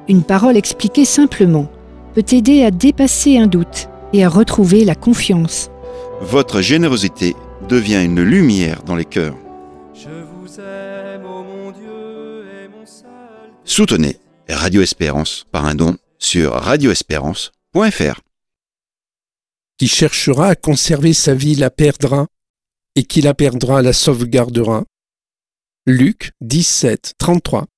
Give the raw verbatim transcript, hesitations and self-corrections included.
Une parole expliquée simplement peut aider à dépasser un doute et à retrouver la confiance. Votre générosité devient une lumière dans les cœurs. Je vous aime, ô mon Dieu, et mon seul... Soutenez Radio Espérance par un don sur radio espérance point f r. Qui cherchera à conserver sa vie la perdra, et qui la perdra la sauvegardera. Luc dix-sept, trente-trois.